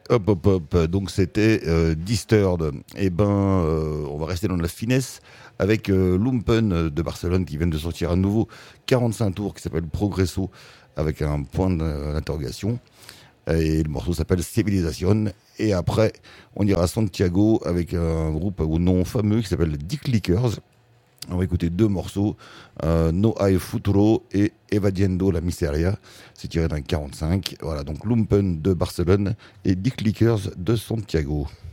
Hop, hop, hop. Donc c'était Disturbed. On va rester dans la finesse avec Lumpen de Barcelone qui vient de sortir un nouveau 45 tours qui s'appelle Progresso avec un point d'interrogation. Et le morceau s'appelle Civilization. Et après, on ira à Santiago avec un groupe au nom fameux qui s'appelle Dick Lickers. On va écouter deux morceaux, No Hay Futuro et Evadiendo la Miseria. C'est tiré d'un 45. Voilà, donc Lumpen de Barcelone et Dick Lickers de Santiago.